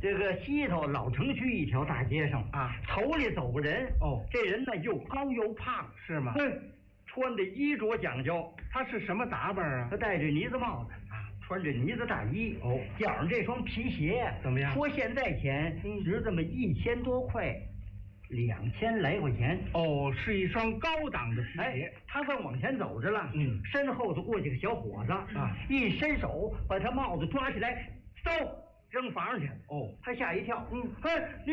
这个西头老城区一条大街上啊， 头里走个人。 哦， 这人呢又高又胖， 是吗？ 穿的衣着讲究。 他是什么打扮啊？ 他戴着呢子帽子啊，穿着呢子大衣。 哦， 脚上这双皮鞋怎么样？ 说现在钱值这么1000多块，2000来块钱。 哦，是一双高档的皮鞋。 他正往前走着了，身后头过去个小伙子啊，一伸手把他帽子抓起来，走，扔房上去。 哦， 他吓一跳。你